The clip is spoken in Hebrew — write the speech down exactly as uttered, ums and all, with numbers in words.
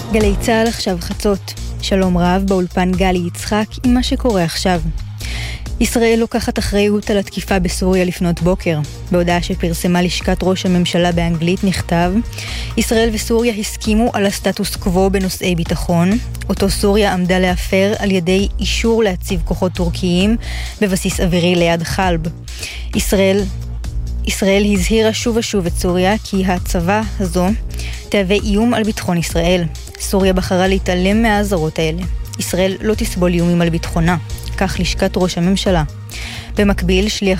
גלי צהל עכשיו חצות. שלום רב, באולפן גלי יצחק עם מה שקורה עכשיו. ישראל לוקחת אחריות על התקיפה בסוריה לפנות בוקר. בהודעה שפרסמה לשכת ראש הממשלה באנגלית נכתב: ישראל וסוריה הסכימו על הסטטוס קוו בנושאי ביטחון. אותו סוריה עמדה להפר על ידי אישור להציב כוחות טורקיים בבסיס אווירי ליד חלב. ישראל ישראל הזהירה שוב ושוב את סוריה כי הצבא הזו תהווה איום על ביטחון ישראל. סוריה בחרה להתעלם מהאזהרות האלה. ישראל לא תסבול איומים על ביטחונה, כך לשכת ראש הממשלה. במקביל, שליח